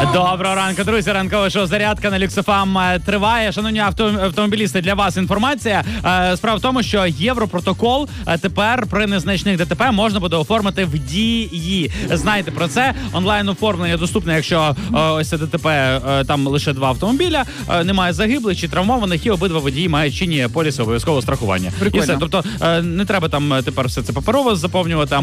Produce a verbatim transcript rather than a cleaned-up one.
Доброго ранку, друзі. Ранкове шоу «Зарядка» на Люксофам триває. Шановні авто, автомобілісти, для вас інформація. Справа в тому, що Європротокол тепер при незначних ДТП можна буде оформити в дії. Знайте про це. Онлайн-оформлення доступне, якщо ось це ДТП, там лише два автомобіля, немає загиблих чи травмованих, і обидва водії мають чинні поліси обов'язкового страхування. Прикольно. І все. Тобто не треба там тепер все це паперово заповнювати,